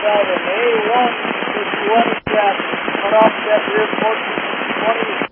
outside an A1 51 traffic. Cut off that rear 1420